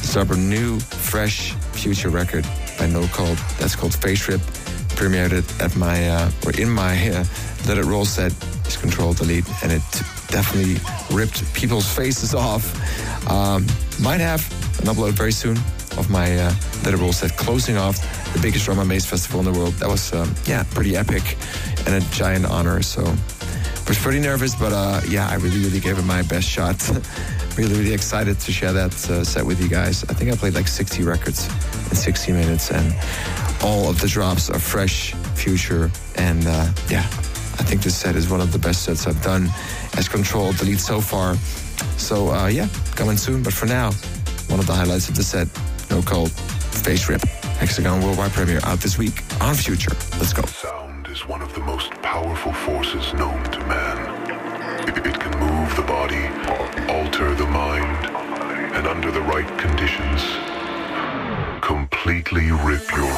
start a new, fresh Future record by No Code. That's called Face Rip. Premiered it at in my Let It Roll set. It's Control Delete, and it definitely ripped people's faces off. Might have an upload very soon of my Let It Roll set, closing off the biggest drum and bass festival in the world. That was pretty epic and a giant honor. So I was pretty nervous, but I really gave it my best shot. Really excited to share that set with you guys. I think I played like 60 records in 60 minutes, and all of the drops are fresh, Future, and I think this set is one of the best sets I've done as Control Delete so far. So coming soon, but for now, one of the highlights of the set, No Code, Face Rip, Hexagon Worldwide Premiere out this week on Future. Let's go. Sound is one of the most powerful forces known to man. It can move the body, alter the mind, and under the right conditions, completely rip your